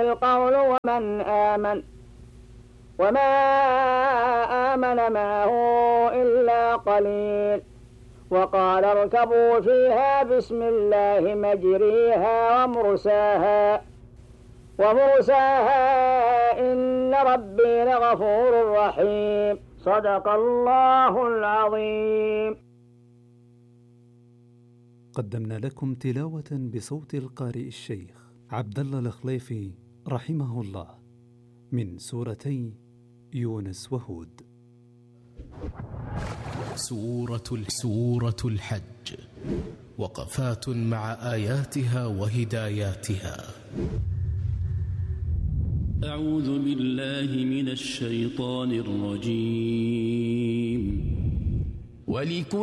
القول وما آمن معه إلا قليل. وقال اركبوا فيها بسم الله مجريها ومرساها إن ربي لغفور رحيم. صدق الله العظيم. قدمنا لكم تلاوة بصوت القارئ الشيخ عبد الله الخليفي رحمه الله من سورتي يونس وهود. سورة الحج، وقفات مع آياتها وهداياتها. أعوذ بالله من الشيطان الرجيم.